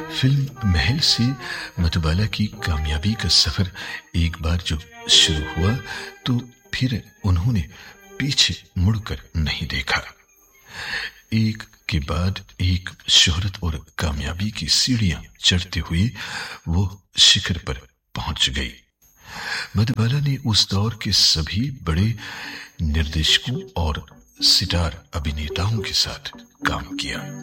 Film महल से मधुबाला की कामयाबी का सफर एक बार जब शुरू हुआ तो फिर उन्होंने पीछे मुड़कर नहीं देखा। एक के बाद एक शोहरत और कामयाबी की सीढ़ियां चढ़ते हुए वो शिखर पर पहुंच गई। मधुबाला ने उस दौर के सभी बड़े निर्देशकों और सितार अभिनेताओं के साथ काम किया।